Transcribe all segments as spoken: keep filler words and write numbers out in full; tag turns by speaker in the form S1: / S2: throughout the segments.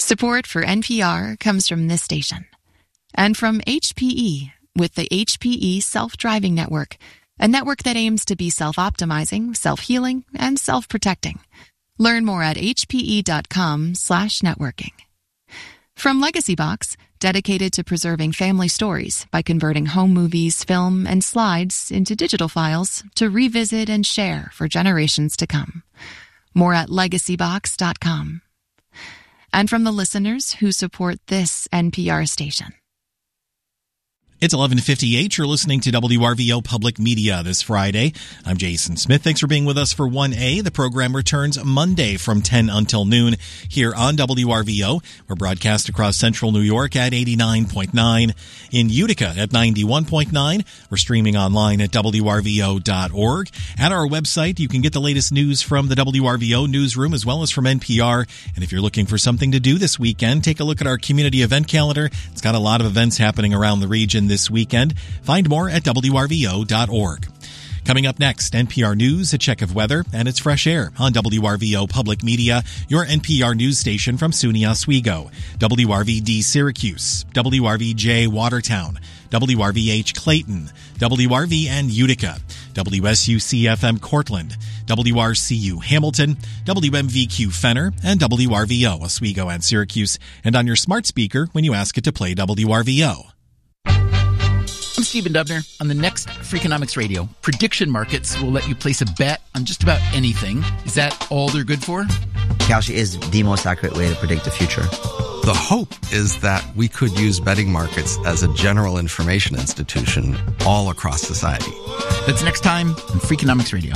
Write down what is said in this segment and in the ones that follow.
S1: Support for N P R comes from this station and from H P E with the H P E Self-Driving Network, a network that aims to be self-optimizing, self-healing, and self-protecting. Learn more at hpe.com slash networking. From Legacy Box, dedicated to preserving family stories by converting home movies, film, and slides into digital files to revisit and share for generations to come. More at legacy box dot com. And from the listeners who support this N P R station.
S2: It's eleven fifty-eight. You're listening to W R V O Public Media this Friday. I'm Jason Smith. Thanks for being with us for one A. The program returns Monday from ten until noon here on W R V O. We're broadcast across central New York at eighty-nine point nine, in Utica at ninety-one point nine. We're streaming online at W R V O dot org. At our website, you can get the latest news from the W R V O newsroom as well as from N P R. And if you're looking for something to do this weekend, take a look at our community event calendar. It's got a lot of events happening around the region this weekend. Find more at W R V O dot org. Coming up next, N P R News, a check of weather, and it's fresh air on W R V O Public Media, your N P R news station from SUNY Oswego, W R V D Syracuse, W R V J Watertown, W R V H Clayton, W R V N Utica, W S U C F M Cortland, W R C U Hamilton, W M V Q Fenner, and W R V O Oswego and Syracuse, and on your smart speaker when you ask it to play W R V O.
S3: I'm Stephen Dubner. On the next Freakonomics Radio, prediction markets will let you place a bet on just about anything. Is that all they're good for?
S4: Kalshi is the most accurate way to predict the future.
S5: The hope is that we could use betting markets as a general information institution all across society.
S3: That's next time on Freakonomics Radio.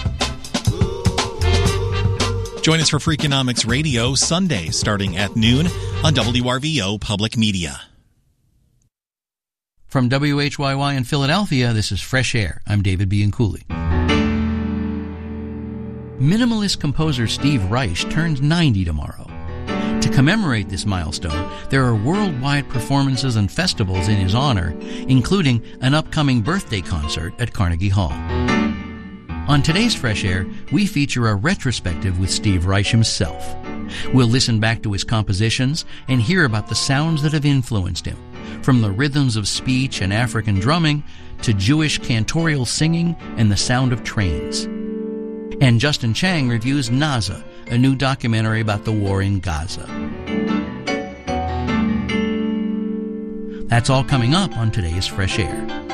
S2: Join us for Freakonomics Radio Sunday starting at noon on W R V O Public Media.
S6: From W H Y Y in Philadelphia, this is Fresh Air. I'm David Bianculli. Minimalist composer Steve Reich turns ninety tomorrow. To commemorate this milestone, there are worldwide performances and festivals in his honor, including an upcoming birthday concert at Carnegie Hall. On today's Fresh Air, we feature a retrospective with Steve Reich himself. We'll listen back to his compositions and hear about the sounds that have influenced him, from the rhythms of speech and African drumming to Jewish cantorial singing and the sound of trains. And Justin Chang reviews Naza, a new documentary about the war in Gaza. That's all coming up on today's Fresh Air.